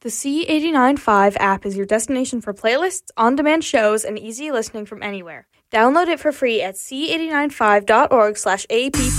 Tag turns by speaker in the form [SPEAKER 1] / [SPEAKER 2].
[SPEAKER 1] The C895 app is your destination for playlists, on-demand shows, and easy listening from anywhere. Download it for free at c895.org/app.